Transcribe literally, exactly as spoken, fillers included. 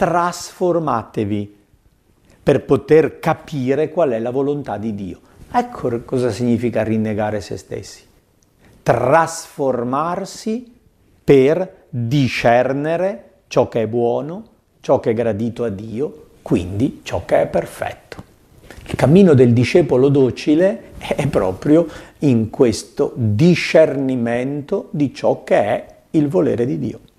trasformatevi per poter capire qual è la volontà di Dio. Ecco cosa significa rinnegare se stessi. Trasformarsi per discernere ciò che è buono, ciò che è gradito a Dio, quindi ciò che è perfetto. Il cammino del discepolo docile è proprio in questo discernimento di ciò che è il volere di Dio.